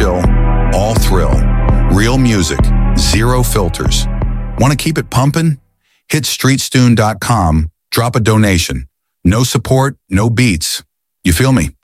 chill, all thrill. Real music, zero filters. Want to keep it pumping? Hit StreetStune.com, drop a donation. No support, no beats. You feel me?